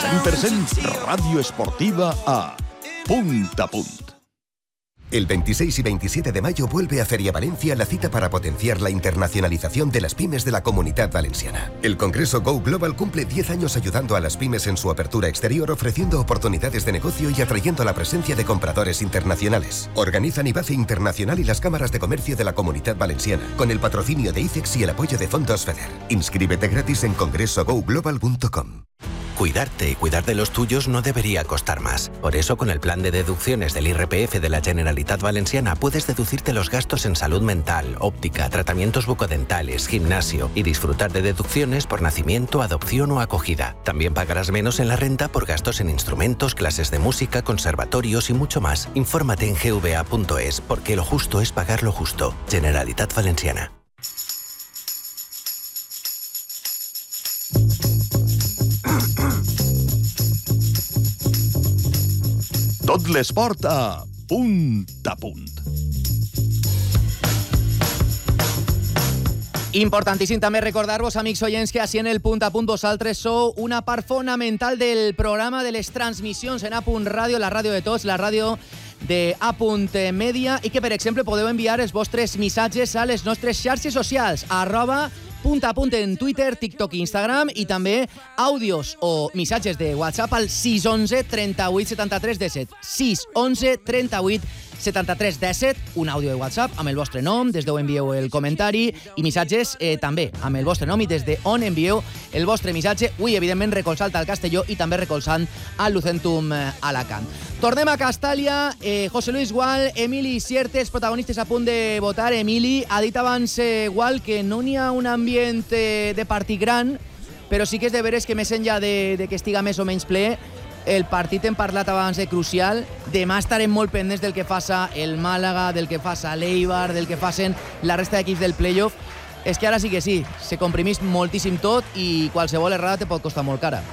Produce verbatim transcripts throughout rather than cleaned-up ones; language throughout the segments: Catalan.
cent per cent ràdio esportiva a Punt a Punt. El veintiséis y veintisiete de mayo vuelve a Feria Valencia la cita para potenciar la internacionalización de las pymes de la Comunidad Valenciana. El Congreso Go Global cumple diez años ayudando a las pymes en su apertura exterior, ofreciendo oportunidades de negocio y atrayendo la presencia de compradores internacionales. Organizan IBACE Internacional y las cámaras de comercio de la Comunidad Valenciana, con el patrocinio de ICEX y el apoyo de Fondos FEDER. Inscríbete gratis en congreso go global punto com. Cuidarte y cuidar de los tuyos no debería costar más. Por eso, con el plan de deducciones del I R P F de la Generalitat Valenciana, puedes deducirte los gastos en salud mental, óptica, tratamientos bucodentales, gimnasio y disfrutar de deducciones por nacimiento, adopción o acogida. También pagarás menos en la renta por gastos en instrumentos, clases de música, conservatorios y mucho más. Infórmate en g v a punto es, porque lo justo es pagar lo justo. Generalitat Valenciana. Tot l'esport a Punt a Punt. Importantíssim també recordar-vos, amics oients, que així en el Punt a Punt vosaltres sou una part fonamental del programa de les transmissions en A Punt Ràdio, la ràdio de tots, la ràdio de A Punt Media, i que, per exemple, podeu enviar els vostres missatges a les nostres xarxes socials, arroba Punt a Punt en Twitter, TikTok i Instagram, i també àudios o missatges de WhatsApp al sis onze trenta-vuit setanta-tres disset. sis onze trenta-vuit setanta-tres disset, un àudio de WhatsApp amb el vostre nom, des d'on envieu el comentari, i missatges eh, també amb el vostre nom i des d'on envieu el vostre missatge. Avui, evidentment, recolzant al Castelló i també recolzant al Lucentum eh, Alacant. Tornem a Castàlia. Eh, José Luis Gual, Emili Siertes, protagonistes a punt de votar. Emili, ha dit abans eh, Gual que no n'hi ha un ambient eh, de partit gran, però sí que és de veres que més enllà de, de que estiga més o menys ple, el partit hem parlat abans de crucial. Demà estarem molt pendents del que faça el Màlaga, del que faça l'Eibar, del que facen la resta d'equips del playoff. És que ara sí que sí, se comprimís moltíssim tot i qualsevol errada te pot costar molt cara.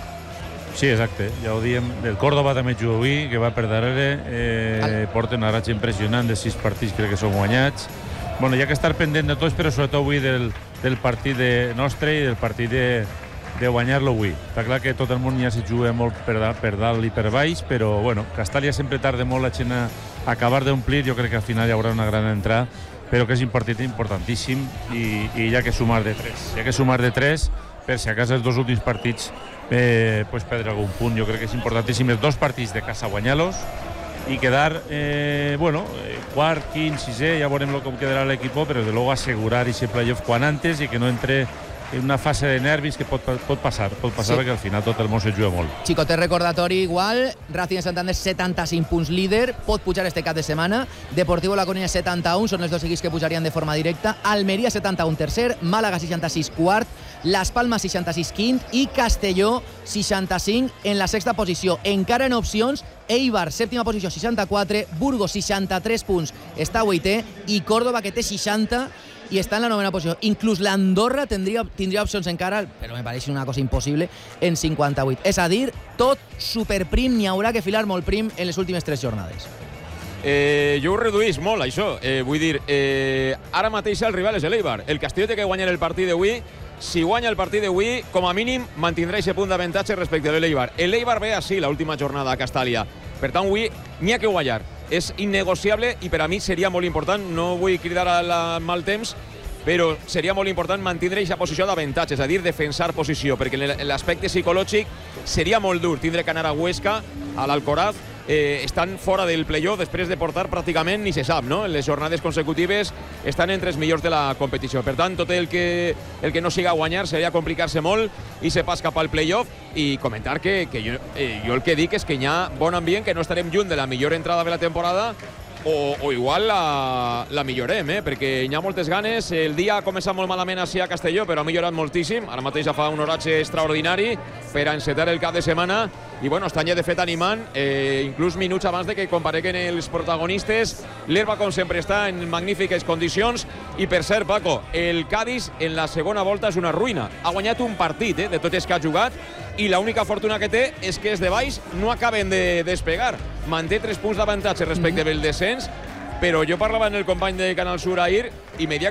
Sí, exacte, ja ho diem. El Córdoba també juga avui, que va per darrere. Eh, porta una ratxa impressionant de sis partits, crec que són guanyats. Bueno, hi ha que estar pendent de tots, però sobretot avui del, del partit de nostre i del partit de, de guanyar-lo avui. Està clar que tot el món ja se juga molt per, per dalt i per baix, però bueno, Castàlia sempre tarda molt la gent a acabar d'omplir. Jo crec que al final hi haurà una gran entrada, però que és un partit importantíssim i, i hi ha que sumar de tres. Hi ha que sumar de tres per si a casa els dos últims partits eh, pues perdre algun punt. Jo crec que és importantíssim els dos partits de casa guanyar-los i quedar, eh, bueno, quart, quint, sisè, ja veurem com quedarà l'equip, però de luego asegurar ese playoff quan antes i que no entre en una fase de nervis que pot, pot passar, pot passar sí. Perquè al final tot el món se juga molt. Xicotet recordatori igual, Racing de Santander setanta-cinc punts líder, pot pujar este cap de setmana, Deportivo La Coruña setanta-un, són els dos equips que pujarien de forma directa, Almeria setanta-un tercer, Màlaga seixanta-sis quart, Las Palmas seixanta-sis quint i Castelló seixanta-cinc en la sexta posició. Encara en opcions, Eibar, sèptima posició, seixanta-quatre, Burgos, seixanta-tres punts, està vuitè, i Córdoba, que té seixanta, i està en la novena posició. Inclús l'Andorra tindria, tindria opcions encara, però me pareix una cosa impossible, en cinquanta-vuit. És a dir, tot superprim, n'hi haurà que filar molt prim en les últimes tres jornades. Eh, jo ho reduís molt, això. Eh, vull dir, eh, ara mateix el rival és l'Eibar. El Castelló té que guanyar el partit d'avui. Si guanya el partit d'avui, com a mínim, mantindrà aquest punt d'avantatge respecte a l'Eibar. L'Eibar ve així l'última jornada a Castàlia. Per tant, avui n'hi ha que guanyar. És innegociable i per a mi seria molt important, no vull cridar al mal temps, però seria molt important mantindre aquesta posició d'avantatge, és a dir, defensar posició, perquè l'aspecte psicològic seria molt dur tindre que anar a Huesca, a l'Alcoraz, eh, estan fora del playoff després de portar pràcticament ni se sap, no? En les jornades consecutives estan entre els millors de la competició. Per tant, tot el que, el que no siga a guanyar seria complicar-se molt i se pas cap al playoff. I comentar que, que jo, eh, jo el que dic és que hi ha bon ambient, que no estarem lluny de la millor entrada de la temporada, o, o igual la, la millorem, eh? Perquè hi ha moltes ganes. El dia ha començat molt malament així a Castelló, però ha millorat moltíssim. Ara mateix fa un horatge extraordinari per a encetar el cap de setmana i bueno, estan ja de fet animant, eh, inclús minuts abans de que compareguen els protagonistes. L'herba, com sempre, està en magnífiques condicions i, per cert, Paco, el Cádiz en la segona volta és una ruïna. Ha guanyat un partit eh, de tots els que ha jugat i l'única fortuna que té és que els de baix no acaben de despegar. Manté tres punts d'avantatge respecte del descens, però jo parlava amb el company de Canal Sur ahir i me